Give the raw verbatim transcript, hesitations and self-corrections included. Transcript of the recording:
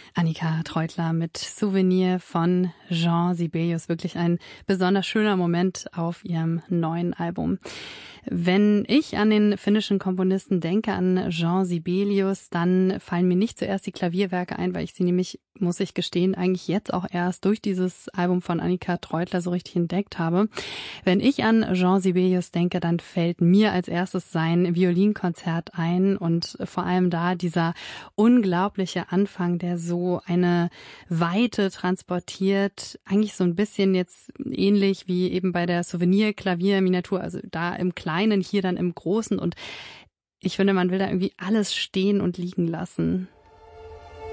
Annika Treutler mit Souvenir von Jean Sibelius. Wirklich ein besonders schöner Moment auf ihrem neuen Album. Wenn ich an den finnischen Komponisten denke, an Jean Sibelius, dann fallen mir nicht zuerst die Klavierwerke ein, weil ich sie nämlich, muss ich gestehen, eigentlich jetzt auch erst durch dieses Album von Annika Treutler so richtig entdeckt habe. Wenn ich an Jean Sibelius denke, dann fällt mir als erstes sein Violinkonzert ein und vor allem da dieser unglaubliche Anfang, der so eine Weite transportiert, eigentlich so ein bisschen jetzt ähnlich wie eben bei der Souvenir-Klavier-Miniatur, also da im Kleinen, hier dann im Großen, und ich finde, man will da irgendwie alles stehen und liegen lassen.